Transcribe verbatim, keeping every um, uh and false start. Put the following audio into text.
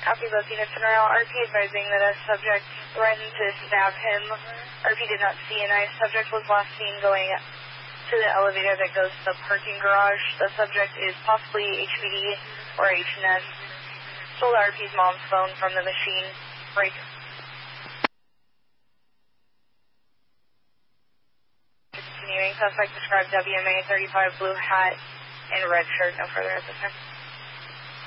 Copy Latino General. R P advising that a subject threatened to stab him. R P did not see an eye. Subject was last seen going to the elevator that goes to the parking garage. The subject is possibly H P D or H N S. Stole R P's mom's phone from the machine. Break. Continuing. Suspect described W M A thirty-five, blue hat and red shirt. No further at this time.